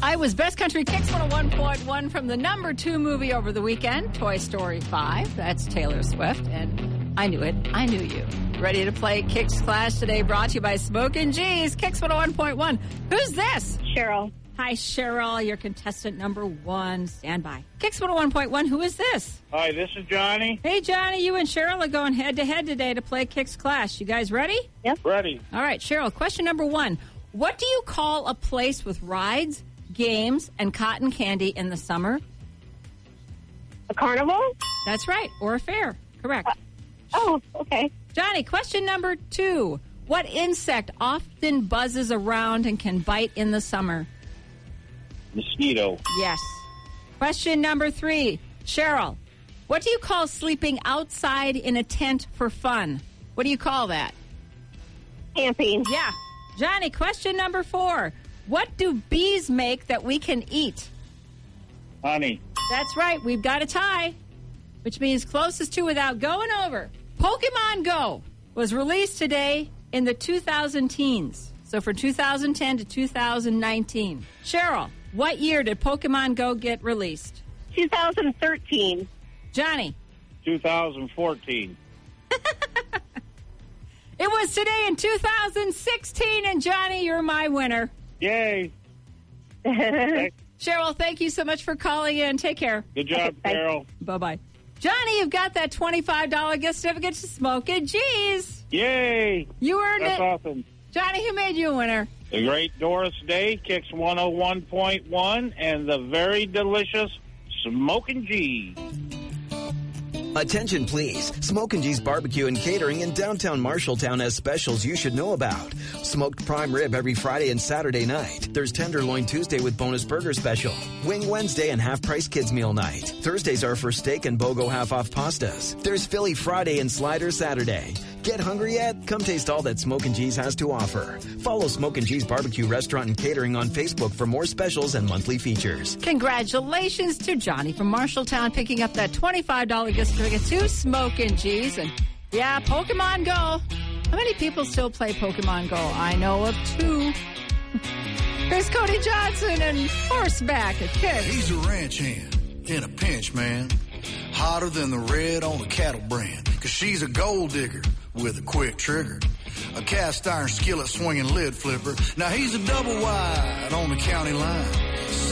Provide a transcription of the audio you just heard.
Iowa's Best Country Kicks 101.1 from the number 2 movie over the weekend, Toy Story 5. That's Taylor Swift, and I knew it. I knew you. Ready to play Kicks Clash today, brought to you by Smokin' G's, Kicks 101.1. Who's this? Cheryl. Hi, Cheryl, your contestant number 1. Stand by. Kicks 101.1, who is this? Hi, this is Johnny. Hey, Johnny, you and Cheryl are going head-to-head today to play Kicks Clash. You guys ready? Yep. Ready. All right, Cheryl, question number 1. What do you call a place with rides, games, and cotton candy in the summer? A carnival? That's right, or a fair. Correct. Oh, okay. Johnny, question number 2. What insect often buzzes around and can bite in the summer? Mosquito. Yes. Question number 3. Cheryl, what do you call sleeping outside in a tent for fun? What do you call that? Camping. Yeah. Johnny, question number 4. What do bees make that we can eat? Honey. That's right. We've got a tie, which means closest to without going over. Pokemon Go was released today in the 2000 teens. So from 2010 to 2019. Cheryl, what year did Pokemon Go get released? 2013. Johnny. 2014. It was today in 2016, and Johnny, you're my winner. Yay. Cheryl, thank you so much for calling in. Take care. Good job, Carol. Bye-bye. Johnny, you've got that $25 gift certificate to Smokin' G's. Yay. You earned That's it. awesome. Johnny, who made you a winner? The great Doris Day, Kicks 101.1, and the very delicious Smokin' G. Attention, please. Smokin' G's Barbecue and Catering in downtown Marshalltown has specials you should know about. Smoked prime rib every Friday and Saturday night. There's Tenderloin Tuesday with bonus burger special. Wing Wednesday and half-price kids meal night. Thursdays are for steak and BOGO half-off pastas. There's Philly Friday and Slider Saturday. Get hungry yet? Come taste all that Smokin' G's has to offer. Follow Smokin' G's Barbecue Restaurant and Catering on Facebook for more specials and monthly features. Congratulations to Johnny from Marshalltown picking up that $25 gift certificate to Smokin' G's. And yeah, Pokemon Go. How many people still play Pokemon Go? I know of 2. There's Cody Johnson and Horseback at Kicks. He's a ranch hand in a pinch, man. Hotter than the red on the cattle brand. 'Cause she's a gold digger with a quick trigger. A cast iron skillet swinging lid flipper. Now he's a double wide on the county line.